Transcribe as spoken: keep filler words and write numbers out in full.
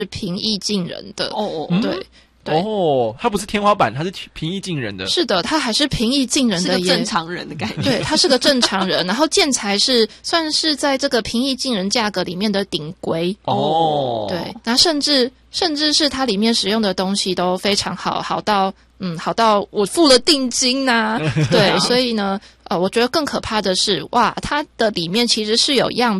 平易近人的。 哦哦，对。对哦，它不是天花板，它是平易近人的。 是的，他还是平易近人的， 是个正常人的感觉。 对，他是个正常人，然后建材是算是在这个平易近人价格里面的顶规。 哦， 对，那甚至甚至是它里面使用的东西都非常好，好到嗯，好到我付了定金呐、啊。对，所以呢，呃，我觉得更可怕的是，哇，它的里面其实是有样